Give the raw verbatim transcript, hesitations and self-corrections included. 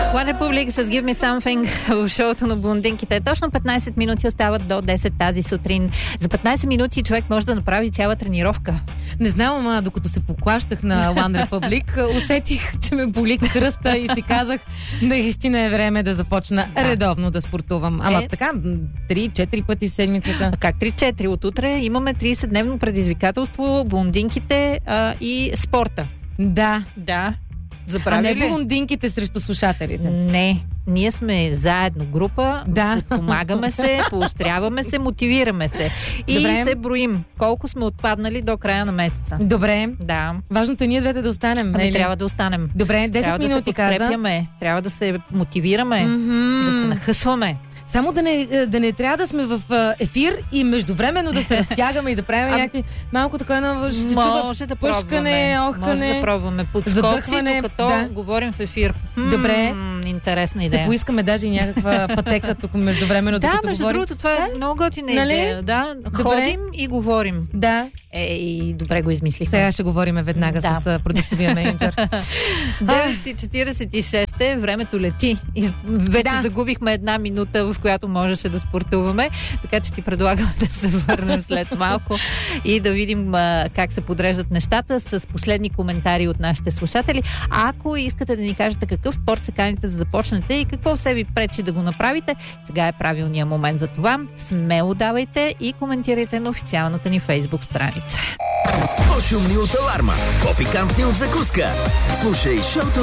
One Republic с Give Me Something в шоуто на блондинките. Точно петнайсет минути остават до десет тази сутрин. За петнайсет минути човек може да направи цяла тренировка. Не знам, ама докато се поклащах на One Republic, усетих, че ме боли кръста и си казах, наистина е време да започна да. редовно да спортувам. Ама е... така, три-четири пъти в седмицата. Как три-четири? От утре имаме трийсетдневно предизвикателство, блондинките а, и спорта. Да. Да. Забрави а не ли? блондинките срещу слушателите. Не. Ние сме заедно група, да. помагаме се, поощряваме се, мотивираме се. И Добре. се броим колко сме отпаднали до края на месеца. Добре. Да. Важното е ние двете да останем. Ами трябва да останем. Добре, десет трябва минути каза. Трябва да се подкрепяме, трябва да се мотивираме, mm-hmm. да се нахъсваме. Само да не, да не трябва да сме в ефир и междувременно да се разтягаме и да правим а... някакви малко такова, но ще се чува да пъшкане, охкане. Може да пробваме подскоци, докато да. говорим в ефир. Добре. М-м, интересна ще идея. Ще поискаме даже и някаква пътека тук междувременно, да, докато между говорим. другото, това е да? много готина нали? идея. Да, добре. Ходим и говорим. Да. Е, и добре го измислихме. Сега ще говорим веднага да. с продуктивния менеджер. девет и четирийсет и шест е, времето лети. И вече да. загубихме една минута, в която можеше да спортуваме, така че ти предлагам да се върнем след малко и да видим а, как се подреждат нещата с последни коментари от нашите слушатели. А ако искате да ни кажете какъв спорт се каните да започнете и какво все ви пречи да го направите, сега е правилният момент за това. Смело давайте и коментирайте на официалната ни Фейсбук страница. По-шумни от аларма, по-пикантни от закуска. Слушай шоуто